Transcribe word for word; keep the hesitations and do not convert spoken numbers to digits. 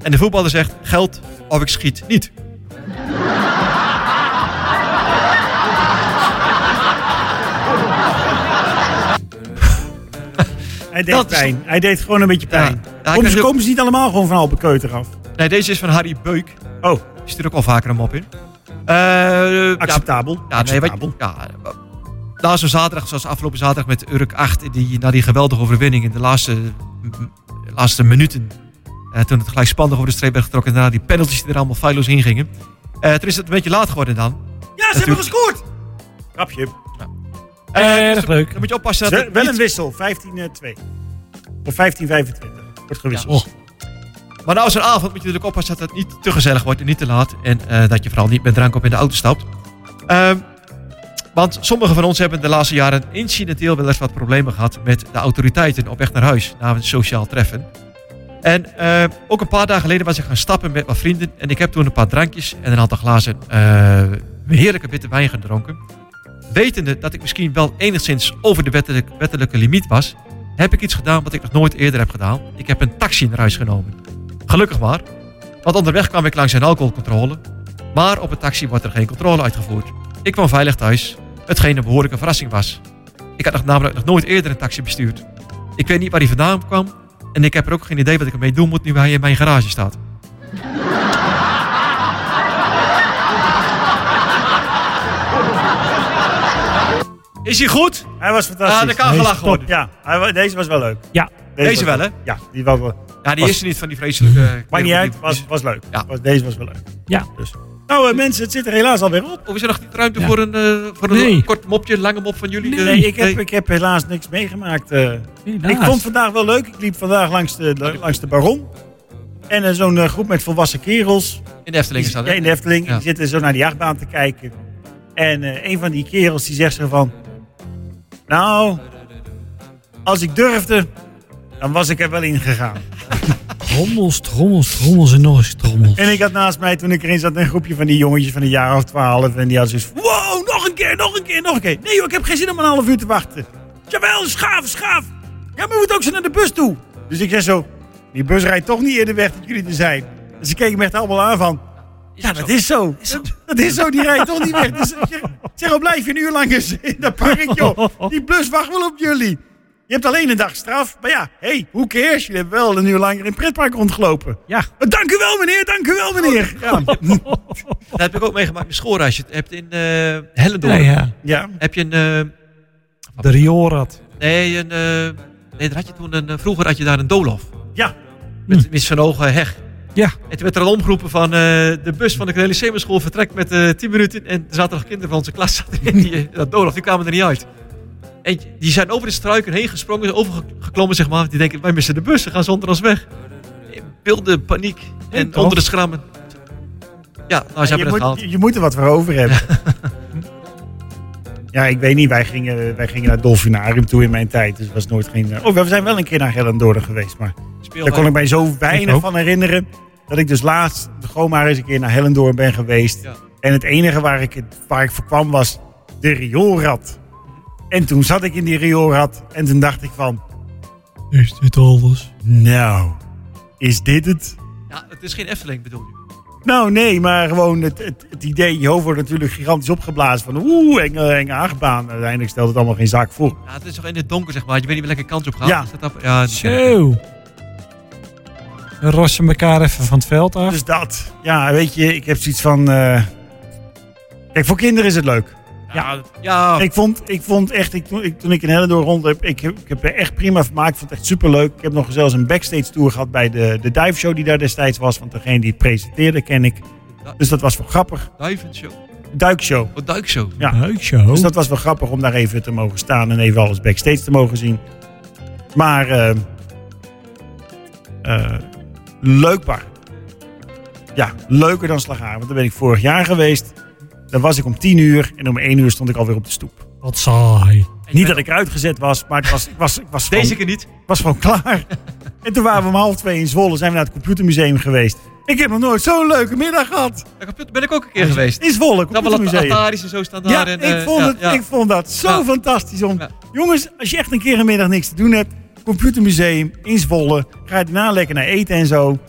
En de voetballer zegt, geld of ik schiet niet. Hij deed Dat pijn. is... Hij deed gewoon een beetje pijn. Ja, ja, komen, ze, ook... komen ze niet allemaal gewoon van Alpe Keuter af? Nee, deze is van Harry Beuk. Oh. Die stuurt ook al vaker een mop in. Uh, Acceptabel. Ja, Acceptabel. Nee, ja, na zo'n zaterdag, zoals afgelopen zaterdag met Urk acht, die, na die geweldige overwinning in de laatste, m- laatste minuten. Uh, toen het gelijk spannend over de streep werd getrokken. En daarna die penalties die er allemaal feilloos in gingen. Uh, toen is het een beetje laat geworden dan. Ja, ze hebben gescoord! Grapje. Ja. Uh, Erg dus leuk. Dan moet je oppassen. Dat Ze, het wel niet... een wissel. vijftien twee. Of vijftien vijfentwintig. Wordt gewisseld. Ja. Oh. Maar na zo'n avond moet je natuurlijk oppassen dat het niet te gezellig wordt en niet te laat. En uh, dat je vooral niet met drank op in de auto stapt. Uh, want sommigen van ons hebben de laatste jaren incidenteel wel eens wat problemen gehad met de autoriteiten op weg naar huis. Na een sociaal treffen. En uh, ook een paar dagen geleden was ik gaan stappen met wat vrienden. En ik heb toen een paar drankjes en een aantal glazen uh, heerlijke witte wijn gedronken. Wetende dat ik misschien wel enigszins over de wettelijke, wettelijke limiet was, heb ik iets gedaan wat ik nog nooit eerder heb gedaan. Ik heb een taxi naar huis genomen. Gelukkig maar. Want onderweg kwam ik langs een alcoholcontrole. Maar op een taxi wordt er geen controle uitgevoerd. Ik kwam veilig thuis. Hetgeen een behoorlijke verrassing was. Ik had nog, namelijk nog nooit eerder een taxi bestuurd. Ik weet niet waar hij vandaan kwam. En ik heb er ook geen idee wat ik ermee doen moet nu hij in mijn garage staat. Is hij goed? Hij was fantastisch. Ah, de kan gelachen worden. Ja, hij, wa- deze was wel leuk. Ja. Deze, Deze was wel, hè? Ja, die was wel. Ja, die was, eerste niet van die vreselijke... Maakt niet uit, was, was leuk. Ja. Was, deze was wel leuk. Ja. Dus. Nou uh, mensen, het zit er helaas alweer op. Of is er nog niet ruimte Ja. voor een, uh, voor een Nee. kort mopje, een lange mop van jullie? Nee, Uh, ik, heb, ik heb helaas niks meegemaakt. Uh, Helaas. ik vond het vandaag wel leuk. Ik liep vandaag langs de, de- langs de Baron. En uh, zo'n uh, groep met volwassen kerels. In de Efteling is dat, hè? Ja, in de Efteling. Ja. Die zitten zo naar die achtbaan te kijken. En uh, een van die kerels die zegt zo van... Nou, als ik durfde, dan was ik er wel in gegaan. Trommels, trommels, trommels en nog eens trommels. En ik had naast mij, toen ik erin zat, een groepje van die jongetjes van een jaar of twaalf. En die hadden zoiets van, wow, nog een keer, nog een keer, nog een keer. Nee joh, ik heb geen zin om een half uur te wachten. Jawel, schaaf, schaaf. Ja, maar we moeten ook zo naar de bus toe. Dus ik zeg zo, die bus rijdt toch niet eerder weg dat jullie er zijn. Dus ze keken me echt allemaal aan van, ja, dat is zo. Dat, dat is zo, die rijdt toch niet weg. Dus ik zeg, zeg, oh, blijf je een uur lang eens in dat park, joh. Die bus wacht wel op jullie. Je hebt alleen een dag straf. Maar ja, hé, hey, hoe cares? Jullie hebben wel een uur lang in een pretpark rondgelopen. Ja. Oh, dank u wel, meneer. Dank u wel, meneer. Ja. Dat heb ik ook meegemaakt met schoolreis. Je hebt in uh, Hellendoorn... Ja, ja. Ja. Heb je een... Uh, De rioolrad. nee, een... Uh, nee, daar had je toen een... Uh, vroeger had je daar een doolhof. Ja. Met, met Van Ogen Heg. Ja. En toen werd er al omgeroepen van... Uh, de bus van de Cornelis-Semelschool vertrekt met uh, tien minuten. En er zaten nog kinderen van onze klas in die, uh, dat doolhof. Die kwamen er niet uit. En die zijn over de struiken heen gesprongen, overgeklommen zeg maar. Die denken, wij missen de bus, ze gaan zonder ons weg. Wilde paniek en Ja, onder de schrammen. Ja, nou ze je, hebben het moet, gehaald. je, je moet er wat voor over hebben. Ja, ik weet niet. Wij gingen, wij gingen naar het Dolfinarium toe in mijn tijd. Dus het was nooit geen... Oh, we zijn wel een keer naar Hellendoorn geweest. Maar daar kon ik mij zo weinig van herinneren. Dat ik dus laatst gewoon maar eens een keer naar Hellendoorn ben geweest. Ja. En het enige waar ik, waar ik voor kwam was de rioolrad. En toen zat ik in die rioolrad. En toen dacht ik van... Is dit alles? Nou, is dit het? Ja, het is geen Efteling bedoel je. Nou, nee, maar gewoon het, het, het idee. Je hoofd wordt natuurlijk gigantisch opgeblazen. Van oeh, enge, enge achtbaan. Uiteindelijk stelt het allemaal geen zaak voor. Ja, het is toch in het donker zeg maar. Je weet niet welke kant je op gaat. Ja. Is dat af? Ja, Zo. We rossen elkaar even van het veld af. Dus dat. Ja, weet je, ik heb zoiets van... Uh... Kijk, voor kinderen is het leuk. Ja, ja. Ik vond, ik vond echt, ik, toen, ik, toen ik in Hellendoorn rond heb, ik, heb, ik heb er echt prima vermaakt. Ik vond het echt superleuk. Ik heb nog zelfs een backstage tour gehad bij de, de dive show die daar destijds was. Want degene die het presenteerde ken ik. Dus dat was wel grappig. Duivenshow. Duikshow. Wat duikshow. Ja. Duikshow. Dus dat was wel grappig om daar even te mogen staan en even alles backstage te mogen zien. Maar uh, uh, leuk bar. Ja, leuker dan Slagharen. Want daar ben ik vorig jaar geweest. Daar was ik om tien uur en om één uur stond ik alweer op de stoep. Wat saai. Niet dat ik eruit gezet was, maar het was, ik was, ik was, Deze gewoon, keer niet. was gewoon klaar. En toen waren we om half twee in Zwolle, zijn we naar het computermuseum geweest. Ik heb nog nooit zo'n leuke middag gehad. Daar ben ik ook een keer geweest. In Zwolle, Dat wel computermuseum. Ataris en zo staan daar. Ja, en, ik, uh, vond ja, het, ja. ik vond dat zo Ja. fantastisch. Om... Ja. Jongens, als je echt een keer een middag niks te doen hebt, computermuseum in Zwolle, ga je daarna lekker naar eten en zo.